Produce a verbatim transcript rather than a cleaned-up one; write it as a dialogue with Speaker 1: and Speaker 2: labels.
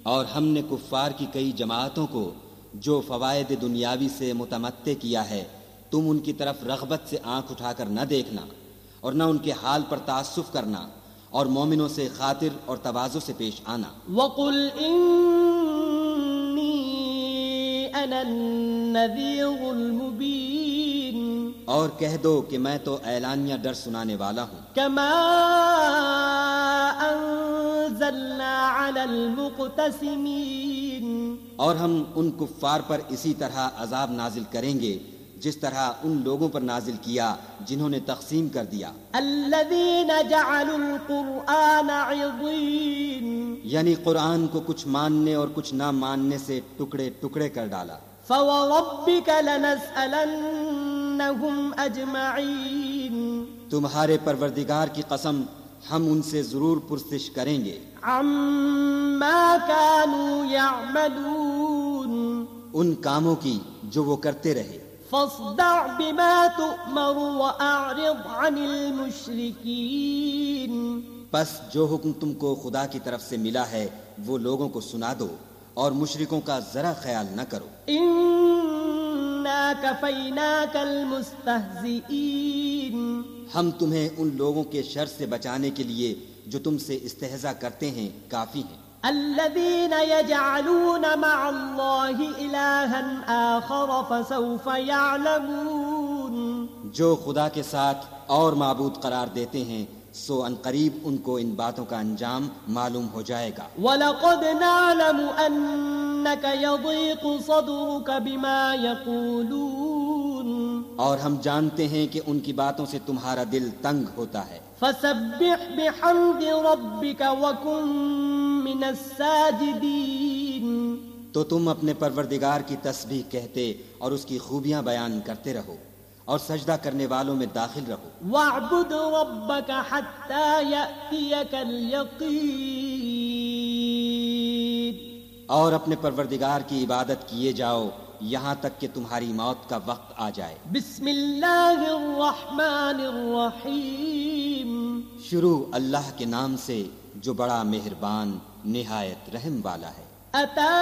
Speaker 1: اور ہم نے کفار کی کئی جماعتوں کو جو فوائد دنیاوی سے متمتع کیا ہے تم ان کی طرف رغبت سے آنکھ اٹھا کر نہ دیکھنا اور نہ ان کے حال پر تعسف کرنا اور مومنوں سے خاطر اور تواضع سے پیش آنا.
Speaker 2: وَقُلْ إِنِّي أَنَا النَّذِيرُ الْمُبِينُ،
Speaker 1: اور کہہ دو کہ میں تو اعلانیہ ڈر سنانے والا ہوں.
Speaker 2: كَمَا أَنزَلْنَا عَلَى الْمُقْتَسِمِينَ،
Speaker 1: اور ہم ان کفار پر اسی طرح عذاب نازل کریں گے جس طرح ان لوگوں پر نازل کیا جنہوں نے تقسیم کر دیا.
Speaker 2: الذين جعلوا القرآن عضين،
Speaker 1: یعنی قرآن کو کچھ ماننے اور کچھ نہ ماننے سے ٹکڑے ٹکڑے کر ڈالا.
Speaker 2: فوربك لنسألنهم أجمعين،
Speaker 1: تمہارے پروردگار کی قسم ہم ان سے ضرور پرسش کریں گے.
Speaker 2: عما كانوا يعملون،
Speaker 1: ان کاموں کی جو وہ کرتے رہے.
Speaker 2: فاصدع بما تؤمر وأعرض عن المشركين،
Speaker 1: پس جو حکم تم کو خدا کی طرف سے ملا ہے وہ لوگوں کو سنا دو اور مشرکوں کا ذرا خیال نہ کرو.
Speaker 2: إنا كفيناك المستهزئين،
Speaker 1: ہم تمہیں ان لوگوں کے شر سے بچانے کے لیے جو تم سے استہزاء کرتے ہیں کافی ہیں.
Speaker 2: الذين يجعلون مع الله إلها آخر فسوف يعلمون،
Speaker 1: جو خدا کے ساتھ اور معبود قرار دیتے ہیں سو ان قریب ان کو ان باتوں کا انجام معلوم ہو جائے گا.
Speaker 2: وَلَقَدْ نَعْلَمُ أَنَّكَ يَضِيقُ صَدْرُكَ بِمَا يَقُولُونَ،
Speaker 1: اور ہم جانتے ہیں کہ ان کی باتوں سے تمہارا دل تنگ ہوتا ہے.
Speaker 2: فَسَبِّحْ بِحَمْدِ رَبِّكَ وَكُن مِّنَ السَّاجِدِينَ،
Speaker 1: تو تم اپنے پروردگار کی تسبیح کہتے اور اس کی خوبیاں بیان کرتے رہو اور سجدہ کرنے والوں میں داخل رہو.
Speaker 2: وَاعْبُدْ رَبَّكَ حَتَّى يَأْتِيَكَ الْيَقِينُ،
Speaker 1: اور اپنے پروردگار کی عبادت کیے جاؤ یہاں تک کہ تمہاری موت کا وقت آ جائے.
Speaker 2: بسم اللہ الرحمن الرحیم،
Speaker 1: شروع اللہ کے نام سے جو بڑا مہربان نہایت رحم والا ہے.
Speaker 2: اتا